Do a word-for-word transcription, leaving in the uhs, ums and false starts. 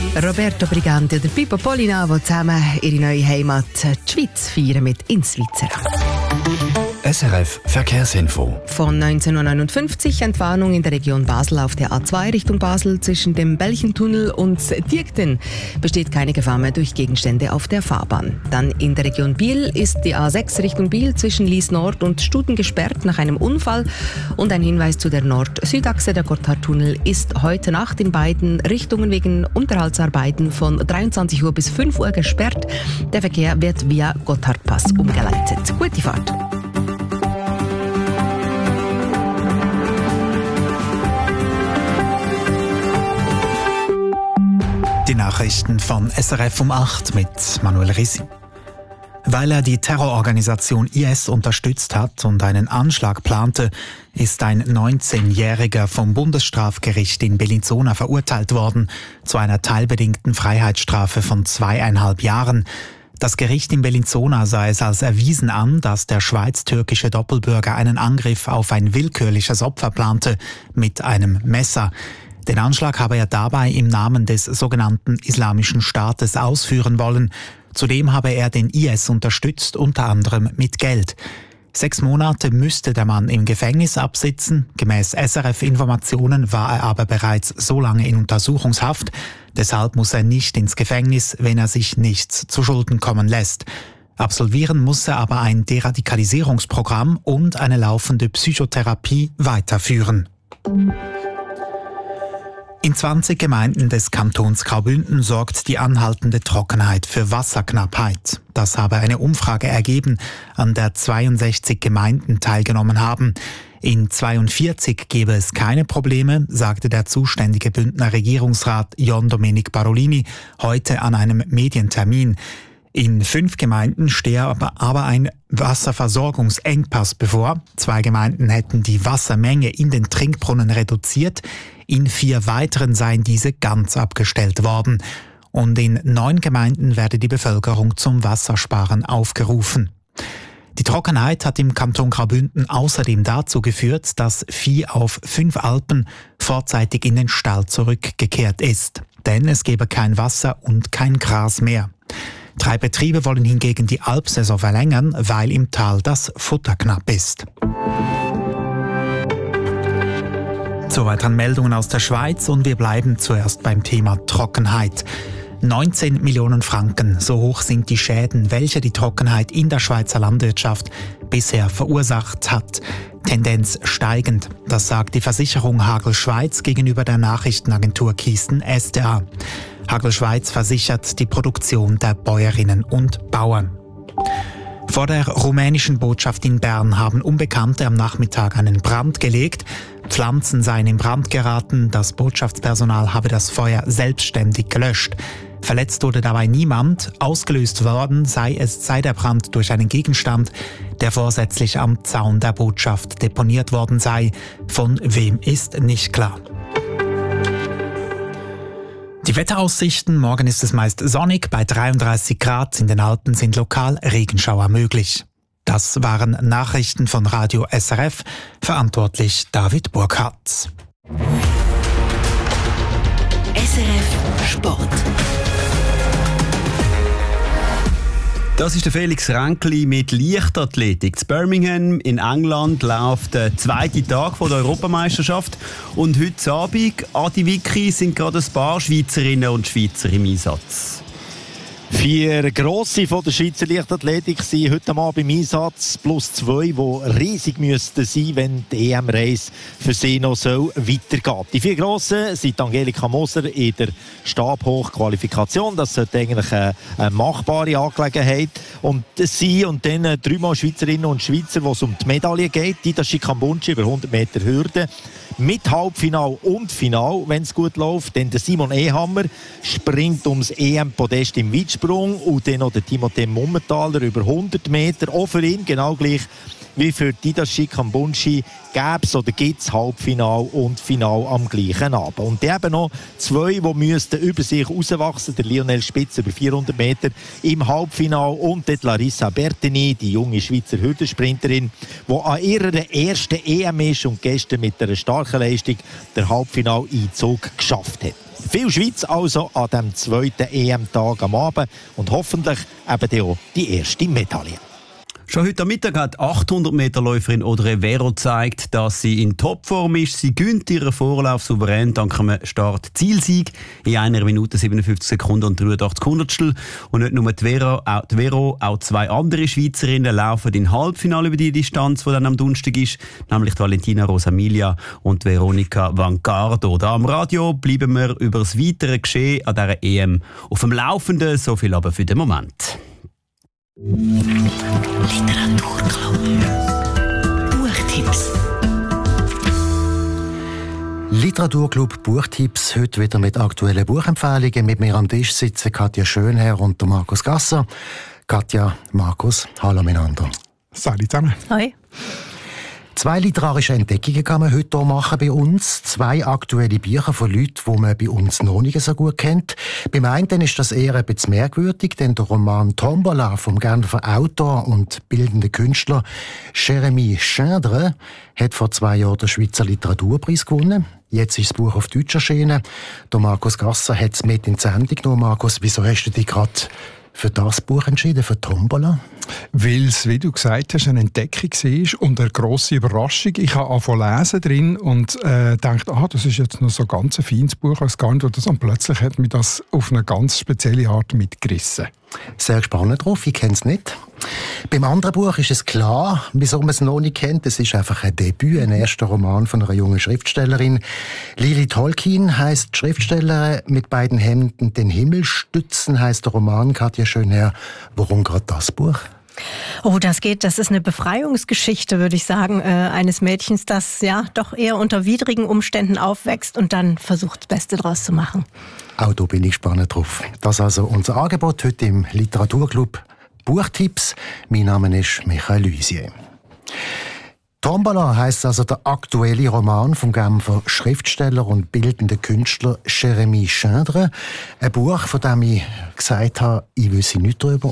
Roberto Briganti und Pippo Polinavo zusammen ihre neue Heimat, die Schweiz, feiern mit ins Svizzera. S R F Verkehrsinfo. Von neunzehnhundertneunundfünfzig Entwarnung in der Region Basel auf der A zwei Richtung Basel zwischen dem Belchentunnel und Diekten besteht keine Gefahr mehr durch Gegenstände auf der Fahrbahn. Dann in der Region Biel ist die A sechs Richtung Biel zwischen Lies Nord und Studen gesperrt nach einem Unfall. Und ein Hinweis zu der Nord-Süd-Achse. Der Gotthardtunnel ist heute Nacht in beiden Richtungen wegen Unterhaltsarbeiten von dreiundzwanzig Uhr bis fünf Uhr gesperrt. Der Verkehr wird via Gotthardpass umgeleitet. Gute Fahrt. Die Nachrichten von S R F um acht mit Manuel Risi. Weil er die Terrororganisation I S unterstützt hat und einen Anschlag plante, ist ein neunzehnjähriger vom Bundesstrafgericht in Bellinzona verurteilt worden zu einer teilbedingten Freiheitsstrafe von zweieinhalb Jahren. Das Gericht in Bellinzona sah es als erwiesen an, dass der schweiz-türkische Doppelbürger einen Angriff auf ein willkürliches Opfer plante mit einem Messer. Den Anschlag habe er dabei im Namen des sogenannten Islamischen Staates ausführen wollen. Zudem habe er den I S unterstützt, unter anderem mit Geld. Sechs Monate müsste der Mann im Gefängnis absitzen. Gemäß S R F-Informationen war er aber bereits so lange in Untersuchungshaft. Deshalb muss er nicht ins Gefängnis, wenn er sich nichts zu Schulden kommen lässt. Absolvieren muss er aber ein Deradikalisierungsprogramm und eine laufende Psychotherapie weiterführen. In zwanzig Gemeinden des Kantons Graubünden sorgt die anhaltende Trockenheit für Wasserknappheit. Das habe eine Umfrage ergeben, an der zweiundsechzig Gemeinden teilgenommen haben. In zweiundvierzig gebe es keine Probleme, sagte der zuständige Bündner Regierungsrat John Domenic Barolini heute an einem Medientermin. In fünf Gemeinden stehe aber, aber ein Wasserversorgungsengpass bevor. Zwei Gemeinden hätten die Wassermenge in den Trinkbrunnen reduziert. In vier weiteren seien diese ganz abgestellt worden. Und in neun Gemeinden werde die Bevölkerung zum Wassersparen aufgerufen. Die Trockenheit hat im Kanton Graubünden außerdem dazu geführt, dass Vieh auf fünf Alpen vorzeitig in den Stall zurückgekehrt ist. Denn es gebe kein Wasser und kein Gras mehr. Drei Betriebe wollen hingegen die Alpsaison verlängern, weil im Tal das Futter knapp ist. So weiteren Meldungen aus der Schweiz und wir bleiben zuerst beim Thema Trockenheit. neunzehn Millionen Franken, so hoch sind die Schäden, welche die Trockenheit in der Schweizer Landwirtschaft bisher verursacht hat. Tendenz steigend, das sagt die Versicherung Hagel Schweiz gegenüber der Nachrichtenagentur Kisten S D A. Hagel Schweiz versichert die Produktion der Bäuerinnen und Bauern. Vor der rumänischen Botschaft in Bern haben Unbekannte am Nachmittag einen Brand gelegt. Pflanzen seien in Brand geraten, das Botschaftspersonal habe das Feuer selbstständig gelöscht. Verletzt wurde dabei niemand, ausgelöst worden sei es sei der Brand durch einen Gegenstand, der vorsätzlich am Zaun der Botschaft deponiert worden sei. Von wem ist nicht klar. Die Wetteraussichten: Morgen ist es meist sonnig, bei dreiunddreißig Grad, in den Alpen sind lokal Regenschauer möglich. Das waren Nachrichten von Radio S R F, verantwortlich David Burkhardt. S R F Sport. Das ist der Felix Ränkli mit Leichtathletik. In Birmingham in England läuft der zweite Tag der Europameisterschaft. Und heute Abend, Adi Vicky, sind gerade ein paar Schweizerinnen und Schweizer im Einsatz. Vier Grosse von der Schweizer Leichtathletik sind heute Abend im Einsatz, plus zwei, die riesig müssten sein, wenn die E M-Reise für sie noch so weitergeht. Die vier Grossen sind Angelika Moser in der Stabhochqualifikation. Das sollte eigentlich eine, eine machbare Angelegenheit. Und sie und dann dreimal Schweizerinnen und Schweizer, wo es um die Medaille geht. Dida Schikambunchi über hundert Meter Hürde. Mit Halbfinal und Final, wenn es gut läuft. Dann der Simon Ehammer springt ums E M-Podest im Weitsprung. Und dann noch der Timothée Mummentaler über hundert Meter. Auch für ihn genau gleich wie für Dida Schikambunchi gäbe es oder gibt es Halbfinal und Final am gleichen Abend. Und eben noch zwei, die müssten über sich rauswachsen. Der Lionel Spitz über vierhundert Meter im Halbfinal und die Larissa Bertini, die junge Schweizer Hürdensprinterin, die an ihrer ersten E M ist und gestern mit einer starken Leistung der Halbfinaleinzug geschafft hat. Viel Schweiz also an dem zweiten E M-Tag am Abend und hoffentlich eben auch die erste Medaille. Schon heute Mittag hat achthundert-Meter-Läuferin Audrey Vero gezeigt, dass sie in Topform ist. Sie gönnt ihren Vorlauf souverän dank einem Start-Zielsieg in einer Minute siebenundfünfzig Sekunden und dreiundachtzig Hundertstel. Und nicht nur die Vero, auch, die Vero, auch zwei andere Schweizerinnen laufen in Halbfinale über die Distanz, die dann am Donnerstag ist, nämlich die Valentina Rosamilia und Veronica Vancardo. Da am Radio bleiben wir über das weitere Geschehen an dieser E M auf dem Laufenden. So viel aber für den Moment. Literaturclub. Buchtipps. Literaturclub Buchtipps, heute wieder mit aktuellen Buchempfehlungen. Mit mir am Tisch sitzen Katja Schönherr und Markus Gasser. Katja, Markus, hallo miteinander. Salut zusammen. Hoi. Zwei literarische Entdeckungen kann man heute hier machen bei uns. Zwei aktuelle Bücher von Leuten, die man bei uns noch nicht so gut kennt. Beim einen ist das eher ein bisschen merkwürdig, denn der Roman Tombola vom Genfer Autor und bildenden Künstler Jérémy Schindre hat vor zwei Jahren den Schweizer Literaturpreis gewonnen. Jetzt ist das Buch auf Deutsch erschienen. Der Markus Gasser hat es mit in die Sendung genommen. Markus, wieso hast du dich gerade für das Buch entschieden, für Tombola? Weil es, wie du gesagt hast, eine Entdeckung war und eine grosse Überraschung. Ich habe angefangen lesen drin und äh, dachte, ah, das ist jetzt noch so ganz ein feines Buch, als gar nicht, oder so. Und plötzlich hat mich das auf eine ganz spezielle Art mitgerissen. Sehr gespannt drauf, ich kenne es nicht. Beim anderen Buch ist es klar, wieso man es noch nicht kennt. Es ist einfach ein Debüt, ein erster Roman von einer jungen Schriftstellerin. Lili Tolkien heisst Schriftstellerin, mit beiden Händen den Himmel stützen heisst der Roman. Katja Schönherr, warum gerade das Buch? Oh, das geht, das ist eine Befreiungsgeschichte, würde ich sagen, äh, eines Mädchens, das ja doch eher unter widrigen Umständen aufwächst und dann versucht, das Beste draus zu machen. Auch da bin ich gespannt drauf. Das ist also unser Angebot heute im Literaturclub Buchtipps. Mein Name ist Michael Luisier. Tombola heisst also der aktuelle Roman vom Genfer Schriftsteller und bildenden Künstler Jérémy Schindre. Ein Buch, von dem ich gesagt habe, ich wüsste nichts darüber.